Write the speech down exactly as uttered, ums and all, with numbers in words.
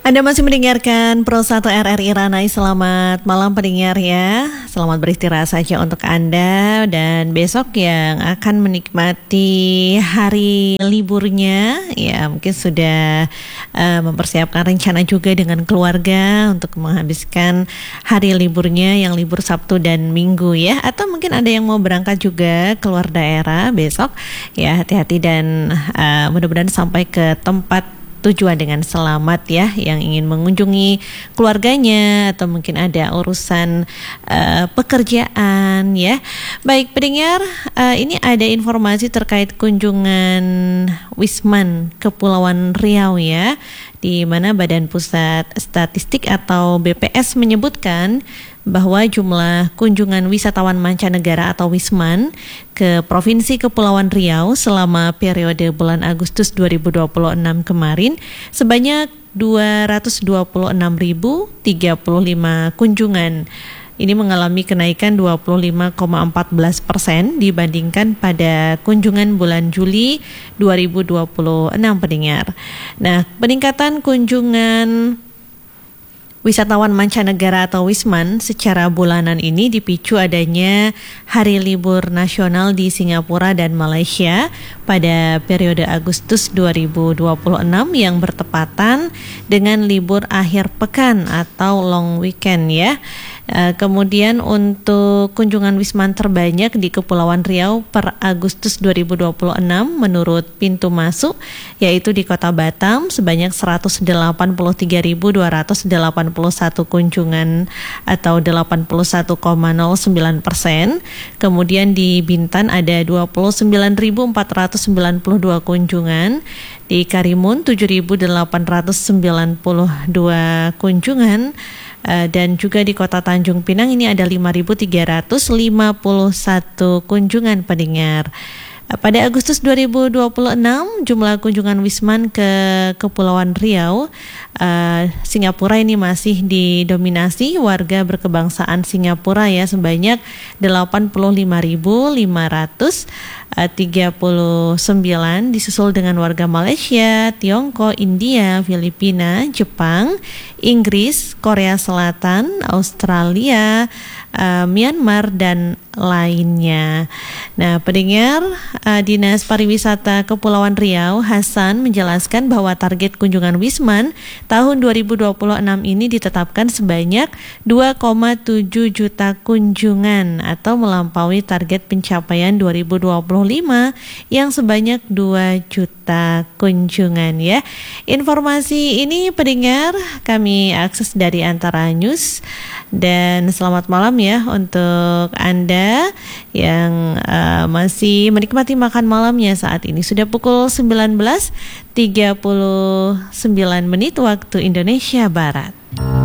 Anda masih mendengarkan Pro satu R R I Ranai. Selamat malam pendengar ya. Selamat beristirahat saja untuk Anda. Dan besok yang akan menikmati hari liburnya, ya mungkin sudah uh, mempersiapkan rencana juga dengan keluarga untuk menghabiskan hari liburnya yang libur Sabtu dan Minggu ya. Atau mungkin ada yang mau berangkat juga keluar daerah besok. Ya, hati-hati dan uh, mudah-mudahan sampai ke tempat tujuan dengan selamat ya, yang ingin mengunjungi keluarganya atau mungkin ada urusan uh, pekerjaan ya. Baik pendengar, uh, ini ada informasi terkait kunjungan Wisman Kepulauan Riau ya, di mana Badan Pusat Statistik atau B P S menyebutkan bahwa jumlah kunjungan wisatawan mancanegara atau Wisman ke Provinsi Kepulauan Riau selama periode bulan Agustus dua ribu dua puluh enam kemarin sebanyak dua ratus dua puluh enam ribu tiga puluh lima kunjungan. Ini mengalami kenaikan dua puluh lima koma empat belas persen dibandingkan pada kunjungan bulan Juli dua ribu dua puluh enam pendengar. Nah, peningkatan kunjungan wisatawan mancanegara atau Wisman secara bulanan ini dipicu adanya hari libur nasional di Singapura dan Malaysia pada periode Agustus dua ribu dua puluh enam yang bertepatan dengan libur akhir pekan atau long weekend ya. Kemudian untuk kunjungan Wisman terbanyak di Kepulauan Riau per Agustus dua ribu dua puluh enam menurut pintu masuk yaitu di Kota Batam sebanyak seratus delapan puluh tiga ribu dua ratus delapan puluh satu kunjungan atau delapan puluh satu koma nol sembilan persen. Kemudian di Bintan ada dua puluh sembilan ribu empat ratus sembilan puluh dua kunjungan, di Karimun tujuh ribu delapan ratus sembilan puluh dua kunjungan. Uh, dan juga di Kota Tanjung Pinang ini ada lima ribu tiga ratus lima puluh satu kunjungan pendengar. Uh, pada Agustus dua ribu dua puluh enam jumlah kunjungan Wisman ke Kepulauan Riau uh, Singapura ini masih didominasi warga berkebangsaan Singapura ya, sebanyak delapan puluh lima ribu lima ratus tiga puluh sembilan, disusul dengan warga Malaysia, Tiongkok, India, Filipina, Jepang, Inggris, Korea Selatan, Australia, uh, Myanmar dan lainnya. Nah, pendengar, uh, Dinas Pariwisata Kepulauan Riau Hasan menjelaskan bahwa target kunjungan Wisman tahun dua ribu dua puluh enam ini ditetapkan sebanyak dua koma tujuh juta kunjungan atau melampaui target pencapaian dua ribu dua puluh lima yang sebanyak dua juta kunjungan ya. Informasi ini pendengar kami akses dari Antara News, dan selamat malam ya untuk Anda yang uh, masih menikmati makan malamnya saat ini. Sudah pukul sembilan belas tiga puluh sembilan menit waktu Indonesia Barat.